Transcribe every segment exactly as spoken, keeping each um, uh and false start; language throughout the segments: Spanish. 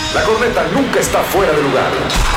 La corneta nunca está fuera de lugar.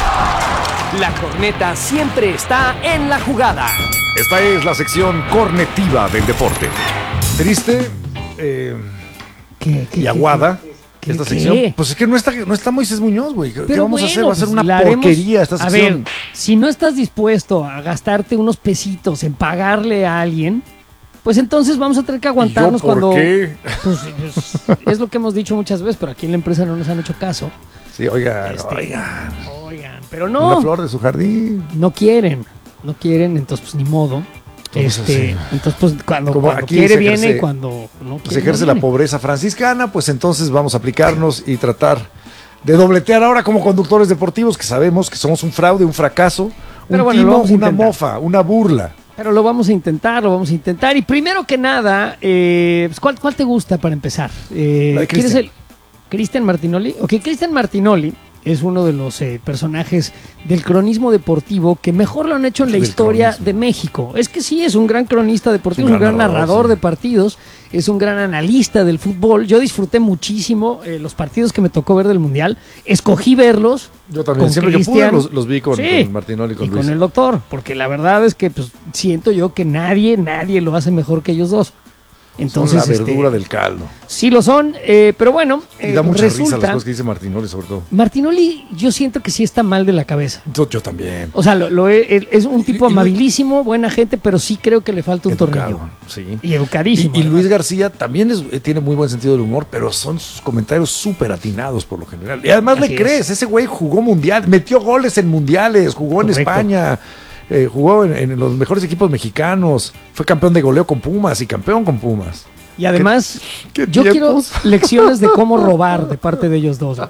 La corneta siempre está en la jugada. Esta es la sección cornetiva del deporte. Triste eh, ¿Qué, qué, y aguada. ¿Qué, esta qué? sección. Pues es que no está, no está Moisés Muñoz, güey. ¿Qué Pero vamos bueno, a hacer? Va a ser pues una la haremos- porquería esta A sección. ver, si no estás dispuesto a gastarte unos pesitos en pagarle a alguien, pues entonces vamos a tener que aguantarnos ¿Y yo por cuando... qué? Pues, es, es lo que hemos dicho muchas veces, pero aquí en la empresa no nos han hecho caso. Sí, oigan, Este, oigan. Oigan, pero Una no, flor de su jardín. no quieren, no quieren, entonces pues ni modo. Pues Este, así. entonces pues cuando, Como cuando aquí quiere se viene ejerce- y cuando no quiere Se ejerce no la viene. pobreza franciscana, pues entonces vamos a aplicarnos y tratar de dobletear ahora como conductores deportivos, que sabemos que somos un fraude, un fracaso, Pero un bueno, lo timo, vamos a una intentar. mofa, una burla. Pero lo vamos a intentar, lo vamos a intentar. Y primero que nada, eh, pues, ¿cuál, ¿cuál te gusta para empezar? Eh, La de ¿Quieres Cristian. el Cristian Martinoli? Ok, Cristian Martinoli es uno de los eh, personajes del cronismo deportivo que mejor lo han hecho en la Del historia cronismo. de México. Es que sí, es un gran cronista deportivo, Es es un un gran gran narrador, narrador, sí. de partidos, es un gran analista del fútbol. Yo disfruté muchísimo eh, los partidos que me tocó ver del Mundial. Escogí verlos. Yo también, con siempre que pude Cristian. los, los vi con, Sí, con Martinoli y con y Luis. con el doctor, porque la verdad es que pues, siento yo que nadie, nadie lo hace mejor que ellos dos. Entonces, Son la verdura este, del caldo. sí lo son, eh, pero bueno, Y eh, da mucha risa resulta, las cosas que dice Martinoli, sobre todo. Martinoli yo siento que sí está mal de la cabeza. Yo, yo también. O sea, lo, lo he- él es un tipo Y- y- amabilísimo, buena gente, pero sí creo que le falta un Educado, tornillo. sí. Y educadísimo. Y, y Luis además. García también es- eh, tiene muy buen sentido del humor, pero son sus comentarios súper atinados por lo general. Y además Así le es. crees, ese güey jugó mundial, metió goles en mundiales, jugó en Correcto. España, eh, jugó en, en los mejores equipos mexicanos, fue campeón de goleo con Pumas y campeón con Pumas. Y además, qué yo quiero tiempos? lecciones de cómo robar de parte de ellos dos. güey.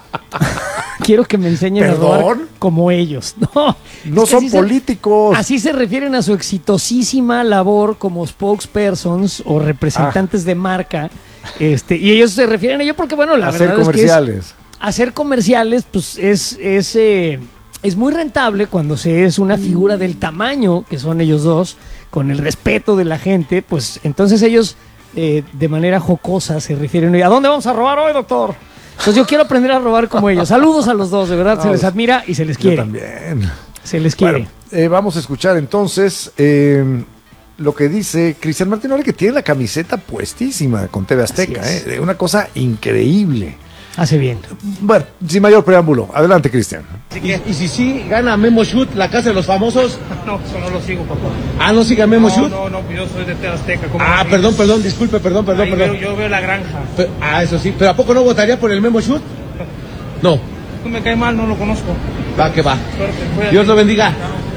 Quiero que me enseñen a ¿Perdón? robar como ellos. No, No es que son así se- políticos. Así se refieren a su exitosísima labor como spokespersons o representantes de marca. Este, y ellos se refieren a ello porque, bueno, la hacer verdad es que es- comerciales. hacer comerciales, pues es, es, eh, es muy rentable cuando se es una figura del tamaño que son ellos dos, con el respeto de la gente, pues entonces ellos eh, de manera jocosa se refieren ¿a dónde vamos a robar hoy, doctor? Pues yo quiero aprender a robar como ellos. Saludos a los dos, de verdad, se No, les admira y se les Yo quiere. también. Se les quiere. Bueno, eh, vamos a escuchar entonces eh, lo que dice Cristian Martinoli, que tiene la camiseta puestísima con T V Azteca. Así es. Eh, una cosa increíble. Hace bien. Bueno, sin mayor preámbulo, adelante, Cristian. ¿Y si sí gana Memo Shoot, la casa de los famosos? No, eso no lo sigo, papá. Ah, ¿no sigue Memo No, Shoot? no, no, yo soy de T V Azteca. ¿cómo Ah, no? perdón, perdón, disculpe, perdón, perdón, Ahí perdón. veo- yo veo la granja. Pe- ah, eso sí, pero ¿a poco no votaría por el Memo Shoot? No, No me cae mal, no lo conozco. va que va. Suerte, cuídate. Dios lo bendiga.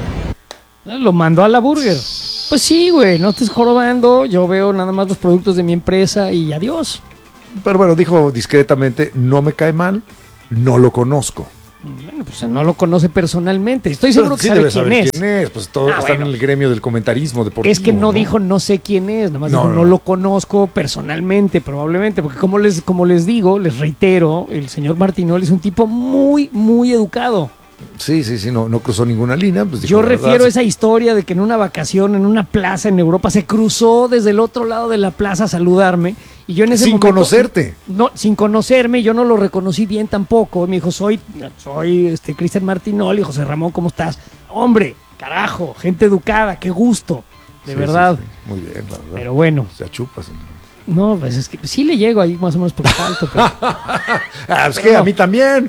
Lo mandó a la burger. Pues sí, güey, no estés jorobando. Yo veo nada más los productos de mi empresa y adiós. Pero bueno, dijo discretamente, no me cae mal, no lo conozco. Bueno, pues no lo conoce personalmente. Estoy seguro que Sí sabe debe quién saber es. quién es. Pues todos Ah, están bueno. en el gremio del comentarismo deportivo. Es que no, dijo no sé quién es, nada más No, dijo no. no lo conozco personalmente, probablemente, porque como les, como les digo, les reitero, el señor Martinoli es un tipo muy, muy educado. Sí, sí, sí, no, no cruzó ninguna línea. Pues dijo Yo la verdad, refiero a sí. esa historia de que en una vacación, en una plaza en Europa, se cruzó desde el otro lado de la plaza a saludarme. Y yo en ese Sin momento- conocerte. No, sin conocerme, yo no lo reconocí bien tampoco. Me dijo, soy, soy este Cristian Martinoli, José Ramón, ¿cómo estás? Hombre, carajo, gente educada, qué gusto, de Sí, verdad. sí, sí. Muy bien, la verdad. Pero bueno, Se achupa, señor. no, pues es que sí le llego ahí más o menos por alto, pero, Ah, es que no. a mí también.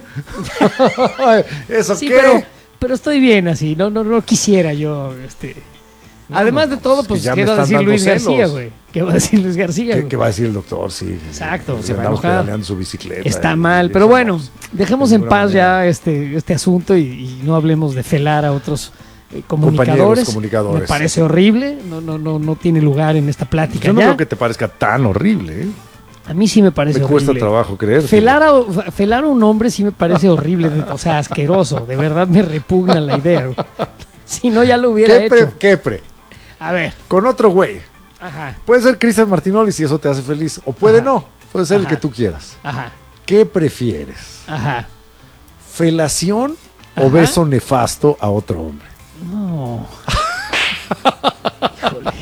¿Eso sí, qué? pero, pero estoy bien así, no, no, no quisiera yo, este. No, Además no, de todo, pues que pues, ya ¿qué me va a están decir dando Luis celos. García, güey? ¿Qué va a decir Luis García? ¿Qué, güey? qué va a decir el doctor? Sí. Exacto, sí, se va a andamos enojar. pedaleando su bicicleta. Está y- mal, y pero eso bueno, no, dejemos de en ninguna paz manera. ya este, este asunto y, y no hablemos de felar a otros eh, comunicadores. comunicadores. Me parece horrible, no, no, no, no tiene lugar en esta plática. Yo no ya. creo que te parezca tan horrible. ¿eh? A mí sí me parece Me horrible. cuesta trabajo creer. Felar a, felar a un hombre sí me parece horrible, o sea, asqueroso. De verdad me repugna la idea. güey. Si no, ya lo hubiera ¿Qué pre, hecho. qué pre? A ver, Con otro güey. ajá, Puede ser Cristian Martinoli si eso te hace feliz. O puede Ajá. no. Puede ser Ajá. el que tú quieras. ajá, ¿Qué prefieres? ajá. ¿Felación o Ajá. beso nefasto a otro hombre? No. Híjole.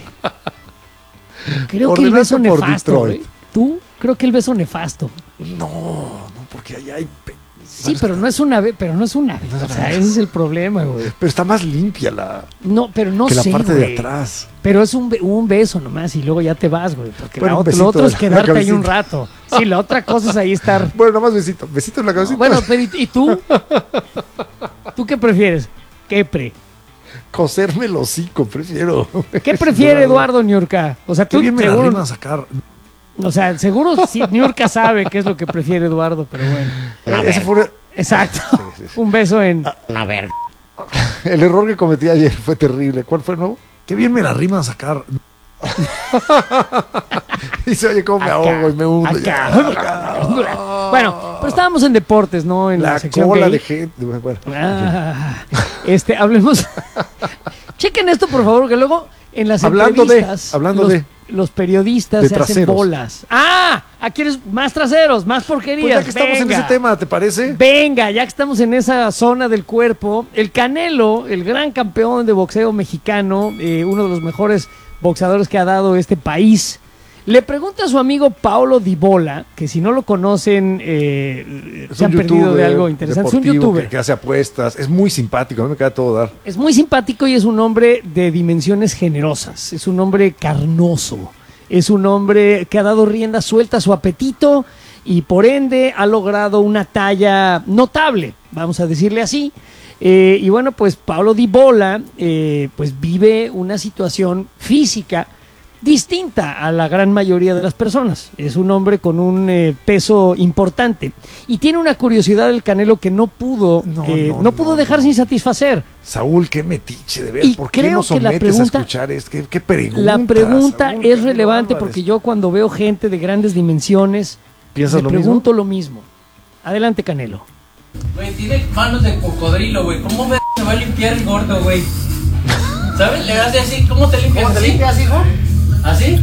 Creo que el Ordenaste beso por nefasto. Detroit. güey. ¿Tú? Creo que el beso nefasto. No, no, porque allá hay... pe- Sí, pero no es un ave, pero no es un ave. O sea, ese es el problema, güey. Pero está más limpia la, No, pero no que la sé, parte güey. de atrás. Pero es un, be- un beso nomás y luego ya te vas, güey. Porque Bueno, la un ot- besito lo otro es de la quedarte ahí un cabecita. rato. Sí, la otra cosa es ahí estar. Bueno, nada más besito. Besito en la cabecita. Bueno, pero ¿y, y tú? ¿Tú qué prefieres? ¿Qué pre? Coserme el hocico, prefiero. ¿Qué prefiere Eduardo Niurka? O sea, Qué tú bien me la seguro, riman a sacar. o sea, seguro sí, Niurka sabe qué es lo que prefiere Eduardo, pero bueno. Ese fue Exacto. sí, sí. Un beso en. el error que cometí ayer. Fue terrible. ¿Cuál fue el nuevo? Qué bien me la riman a sacar. Y se oye cómo me ahogo y me hundo. Acá. Ya. Bueno, pero estábamos en deportes, ¿no? En la, La sección cola gay. de gente. Bueno, Ah, este, hablemos. Chequen esto, por favor, que luego en las Hablando de- entrevistas, hablando los, de- los periodistas de se hacen traseros. bolas. Ah, aquí eres más traseros, más porquerías. pues ya que estamos Venga. en ese tema, ¿te parece? Venga, ya que estamos en esa zona del cuerpo, el Canelo, el gran campeón de boxeo mexicano, eh, uno de los mejores boxeadores que ha dado este país, le pregunta a su amigo Paulo Dibola, que si no lo conocen, eh, Es se han un perdido de youtuber algo interesante. Es un deportivo youtuber. Que, que hace apuestas. Es muy simpático. A mí me queda todo dar. Es muy simpático y es un hombre de dimensiones generosas. Es un hombre carnoso. Es un hombre que ha dado rienda suelta a su apetito y por ende ha logrado una talla notable, vamos a decirle así. Eh, y bueno, pues Paulo Dibola eh, pues vive una situación física distinta a la gran mayoría de las personas. Es un hombre con un eh, peso importante y tiene una curiosidad del Canelo que no pudo No, eh, no, no pudo no, dejar no. sin satisfacer. Saúl, qué metiche, de ver. Y ¿Por qué creo nos que la sometes pregunta- a escuchar esto? ¿Qué, qué pregunta? La pregunta Saúl? es Qué relevante bárbares. porque yo cuando veo gente de grandes dimensiones ¿Piensas me lo mismo? pregunto lo mismo. Adelante, Canelo. Güey, tiene manos de cocodrilo, güey. ¿Cómo me se va a limpiar el gordo, güey? ¿Sabes? Le hace así. ¿Cómo te limpias? ¿Cómo te limpias, hijo? ¿Así?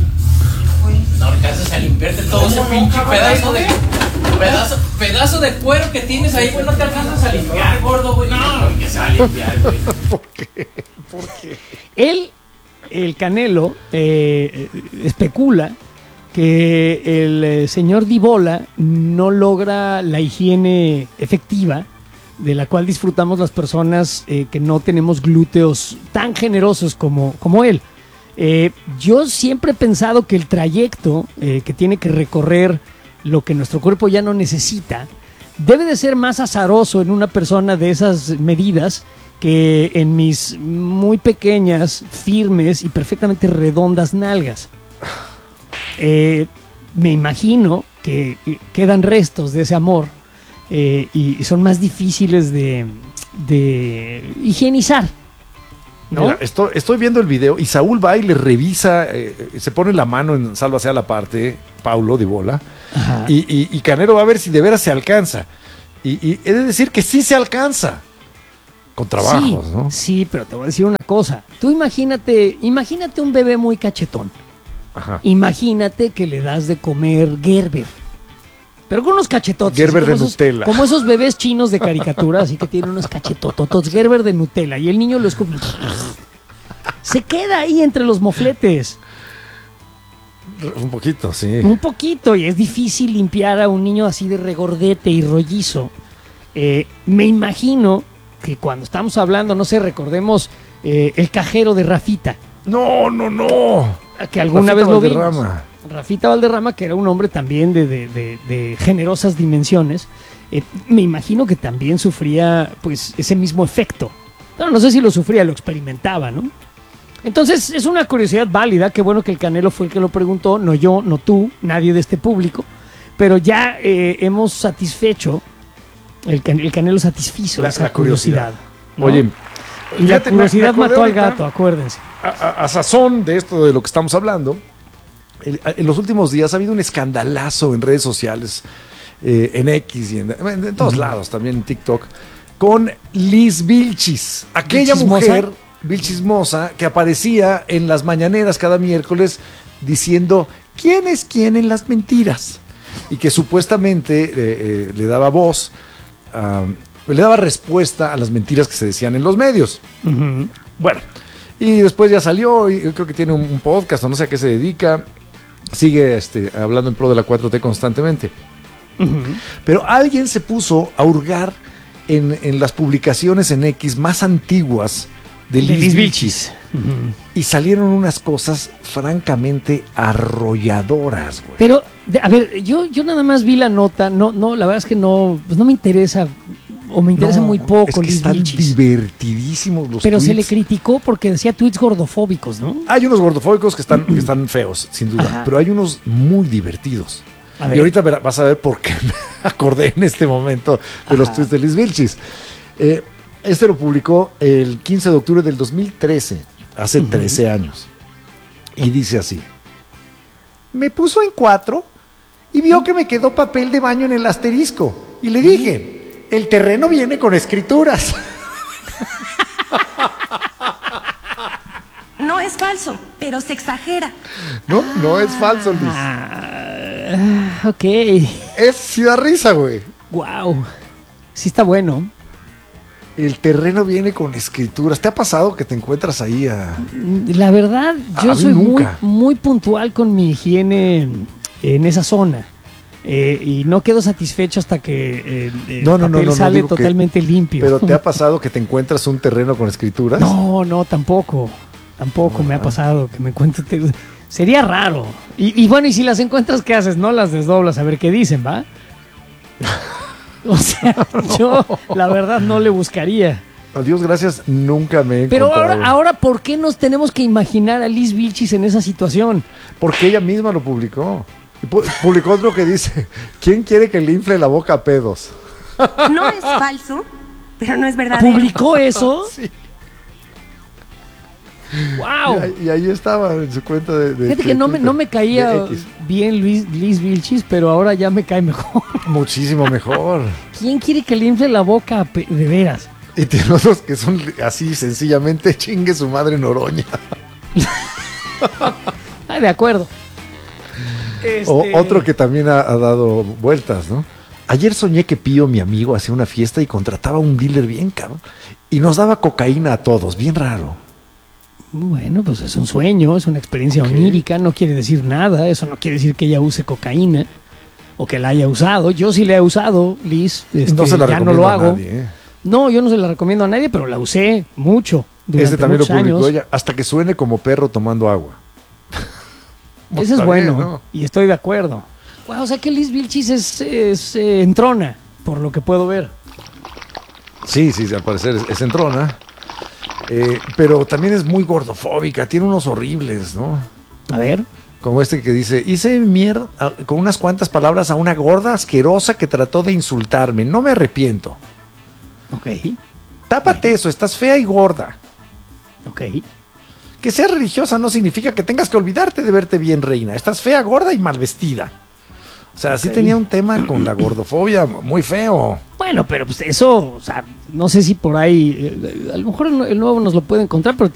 No alcanzas a limpiarte todo ese pinche pedazo de... Pedazo, pedazo de cuero que tienes ahí, güey. No te alcanzas a limpiar, gordo, güey. No, que se va a limpiar, güey. ¿Por qué? ¿Por qué? Él, el Canelo, eh, eh, especula que el eh, señor Dibola no logra la higiene efectiva de la cual disfrutamos las personas eh, que no tenemos glúteos tan generosos como, como él. Eh, yo siempre he pensado que el trayecto eh, que tiene que recorrer lo que nuestro cuerpo ya no necesita debe de ser más azaroso en una persona de esas medidas que en mis muy pequeñas, firmes y perfectamente redondas nalgas. Eh, me imagino que quedan restos de ese amor eh, y son más difíciles de, de higienizar, ¿no? Mira, estoy, estoy viendo el video y Saúl va y le revisa, eh, se pone la mano en sálvase a la parte, Paulo Dibola, Ajá. y, y, y Canelo va a ver si de veras se alcanza. Y, y he de decir que sí se alcanza. Con trabajos, sí, ¿no? Sí, pero te voy a decir una cosa. Tú imagínate, imagínate un bebé muy cachetón. Ajá. Imagínate que le das de comer Gerber. Pero con unos cachetotes. Gerber así como de esos- Nutella. Como esos bebés chinos de caricatura, así que tienen unos cachetototos. Gerber de Nutella. Y el niño lo escupe. Se queda ahí entre los mofletes. Un poquito, sí. Un poquito. Y es difícil limpiar a un niño así de regordete y rollizo. Eh, me imagino que cuando estamos hablando, no sé, recordemos eh, el cajero de Rafita. No, no, no. Que alguna Rafita vez lo vimos. Valderrama. Rafita Valderrama, que era un hombre también de, de- de- de generosas dimensiones, eh, me imagino que también sufría pues ese mismo efecto. Pero no sé si lo sufría, lo experimentaba, ¿no? Entonces es una curiosidad válida, qué bueno que el Canelo fue el que lo preguntó, no yo, no tú, nadie de este público, pero ya eh, hemos satisfecho, el, Can- el Canelo satisfizo La- esa la curiosidad. curiosidad. ¿no? Oye, y la fíjate, me- curiosidad me acordé mató al ahorita, gato, acuérdense. A, a- a sazón de esto de lo que estamos hablando, el- en los últimos días ha habido un escandalazo en redes sociales, eh, en X y en, en- en todos lados, también en TikTok, con Liz Vilchis, aquella ¿Vilchismosa? mujer Vilchismosa que aparecía en las mañaneras cada miércoles diciendo quién es quién en las mentiras y que supuestamente eh, eh, le daba voz, ah, le daba respuesta a las mentiras que se decían en los medios. Ujú. Bueno, y después ya salió, y yo creo que tiene un, un podcast, o no sé a qué se dedica, sigue este, hablando en pro de la cuatro T constantemente. Ujú. Pero alguien se puso a hurgar en, en las publicaciones en X más antiguas de De Liz Liz Vilchis. Vilchis. Ujú. Y salieron unas cosas francamente arrolladoras, güey. Pero, de- a ver, yo, yo nada más vi la nota, no, no, la verdad es que no, pues no me interesa, o me interesa No, muy poco es que Liz están Vilchis. divertidísimos los Pero se le tweets. criticó porque decía tweets gordofóbicos, ¿no? Hay unos gordofóbicos que están, que están feos, sin duda, Ajá. pero hay unos muy divertidos. A Y ver. ahorita verá- vas a ver por qué me acordé en este momento de los Ajá. tweets de Liz Vilchis. Eh, este lo publicó el quince de octubre del dos mil trece, hace trece años. Y dice así: me puso en cuatro y vio que me quedó papel de baño en el asterisco. Y le dije, el terreno viene con escrituras. No es falso, pero se exagera. No, no es falso, Luis. Ah, ok, Es sí da risa, güey. wow, sí está bueno. El terreno viene con escrituras. ¿Te ha pasado que te encuentras ahí a... La verdad, yo A mí soy muy, nunca. muy puntual con mi higiene en, en esa zona. Eh, y no quedo satisfecho hasta que eh, el No, no, no, papel no, no, sale digo que- totalmente limpio. Pero ¿te ha pasado que te encuentras un terreno con escrituras? No, no, tampoco. Tampoco me ha pasado que me encuentre. te- Sería raro. Y, y bueno, y si las encuentras, ¿qué haces? No las desdoblas a ver qué dicen, ¿va? O sea, yo la verdad no le buscaría. A Dios gracias, nunca me he Pero encontrado. ahora, ahora, ¿por qué nos tenemos que imaginar a Liz Vilchis en esa situación? Porque ella misma lo publicó. Y pu- publicó otro que dice, ¿quién quiere que le infle la boca a pedos? No es falso, pero no es verdadero. ¿Publicó eso? Sí. ¡Wow! Y, ahí- y ahí estaba en su cuenta de, de- Fíjate de que no me, Twitter, no me caía de X. bien Luis, Liz Vilchis, pero ahora ya me cae mejor. Muchísimo mejor. ¿Quién quiere que le infle la boca a pe- de veras? Y tiene otros que son así sencillamente chingue su madre Noroña. Ah, de acuerdo. O Este, otro que también ha, ha dado vueltas, ¿no? Ayer soñé que Pío, mi amigo, hacía una fiesta y contrataba a un dealer bien cabrón. Y nos daba cocaína a todos, bien raro. Bueno, pues es un sueño, es una experiencia onírica, no quiere decir nada, eso no quiere decir que ella use cocaína o que la haya usado. Yo sí la he usado, Liz, este, no se la ya no recomiendo lo a hago. nadie, ¿eh? No, yo no se la recomiendo a nadie, pero la usé mucho durante Este también lo muchos publicó años. ella, hasta que suene como perro tomando agua. Ese es Está bueno, bien, ¿no? y estoy de acuerdo. Wow, o sea que Liz Vilchis es, es eh, entrona, por lo que puedo ver. Sí, sí, al parecer es, es entrona. Eh, pero también es muy gordofóbica, tiene unos horribles, ¿no? A ver. Como este que dice, hice mierda a- con unas cuantas palabras a una gorda asquerosa que trató de insultarme. No me arrepiento. Ok, Tápate eso, estás fea y gorda. ok. Que seas religiosa no significa que tengas que olvidarte de verte bien, reina. Estás fea, gorda y mal vestida. O sea, sí Ok. tenía un tema con la gordofobia muy feo. Bueno, pero pues eso, o sea, no sé si por ahí, eh, a lo mejor el, el nuevo nos lo puede encontrar, pero